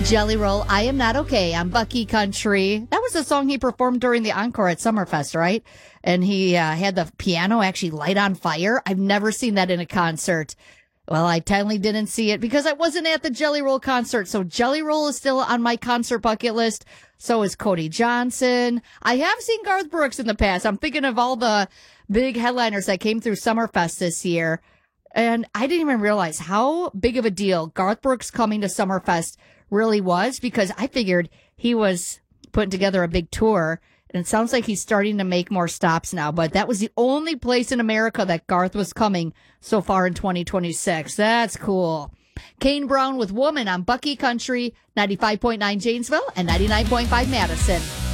Jelly Roll, I Am Not Okay on Bucky Country. That was the song he performed during the encore at Summerfest, right? And he had the piano actually light on fire. I've never seen that in a concert. Well, I totally didn't see it because I wasn't at the Jelly Roll concert. So Jelly Roll is still on my concert bucket list. So is Cody Johnson. I have seen Garth Brooks in the past. I'm thinking of all the big headliners that came through Summerfest this year. And I didn't even realize how big of a deal Garth Brooks coming to Summerfest really was, because I figured he was putting together a big tour, and it sounds like he's starting to make more stops now. But that was the only place in America that Garth was coming so far in 2026. That's cool. Kane Brown with Woman on Bucky Country, 95.9 Janesville and 99.5 Madison.